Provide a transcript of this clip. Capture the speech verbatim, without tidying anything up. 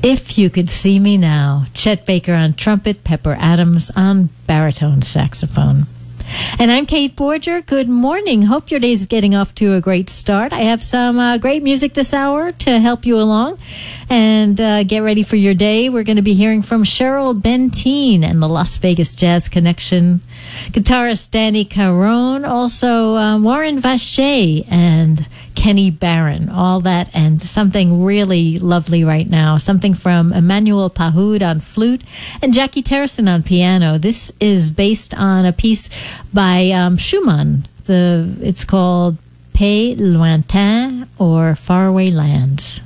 If You Could See Me Now. Chet Baker on trumpet, Pepper Adams on baritone saxophone. And I'm Kate Borger. Good morning. Hope your day's getting off to a great start. I have some uh, great music this hour to help you along. And uh, get ready for your day. We're going to be hearing from Cheryl Benteen and the Las Vegas Jazz Connection. Guitarist Danny Carone. Also um, Warren Vacher and Kenny Barron. All that and something really lovely right now. Something from Emmanuel Pahoud on flute and Jackie Terrison on piano. This is based on a piece by um, Schumann. The It's called Pays Lointain or Faraway Lands.